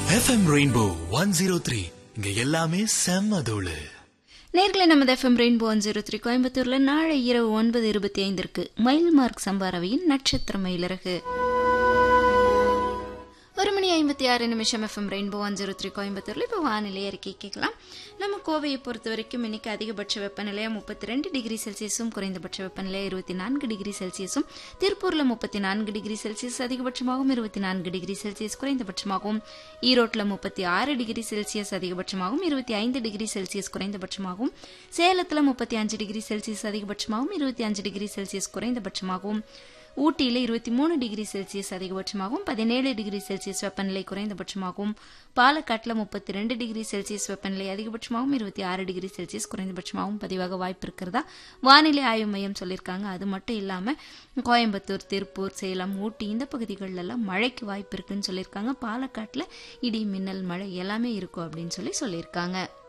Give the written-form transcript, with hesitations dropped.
FM rainbow 103 இங்க எல்லாமே செம்ம தூளு. நேர்களை நமது FM ரெயின்போ 103 கோயம்புத்தூர்ல நாளை இரவு 9:25 மயில் மார்க் சம்பாரவையின் நட்சத்திர மயிலரகு 1:56 FM ரெயின்போ 103 கோயம்புத்தூர்ல இப்போ வானிலை அறிக்கை கேட்கலாம். நம்ம கோவையை பொறுத்த வரைக்கும் இன்னைக்கு அதிகபட்ச வெப்பநிலையா 32 டிகிரி செல்சியஸும் குறைந்தபட்ச வெப்பநிலையா 24 டிகிரி செல்சியஸும், திருப்பூர்ல 34 டிகிரி செல்சியஸ் அதிகபட்சமாகவும் 24 டிகிரி செல்சியஸ் குறைந்தபட்சமாகவும், ஈரோட்டில் 36 டிகிரி செல்சியஸ் அதிகபட்சமாகவும் 25 டிகிரி செல்சியஸ் குறைந்தபட்சமாகவும், சேலத்தில் 35 டிகிரி செல்சியஸ் அதிகபட்சமாகவும் 25 டிகிரி செல்சியஸ் குறைந்தபட்சமாகவும், ஊட்டியில் 23 டிகிரி செல்சியஸ் அதிகபட்சமாகவும் 17 டிகிரி செல்சியஸ் வெப்பநிலை குறைந்தபட்சமாகவும், பாலக்காட்டில் 32 டிகிரி செல்சியஸ் வெப்பநிலை அதிகபட்சமாகவும் 26 டிகிரி செல்சியஸ் குறைந்தபட்சமாகவும் பதிவாக வாய்ப்பு இருக்கிறதா வானிலை ஆய்வு மையம் சொல்லியிருக்காங்க. அது மட்டும் இல்லாம கோயம்புத்தூர், திருப்பூர், சேலம், ஊட்டி இந்த பகுதிகளெல்லாம் மழைக்கு வாய்ப்பு இருக்குன்னு சொல்லியிருக்காங்க. பாலக்காட்டில் இடி, மின்னல், மழை எல்லாமே இருக்கும் அப்படின்னு சொல்லியிருக்காங்க.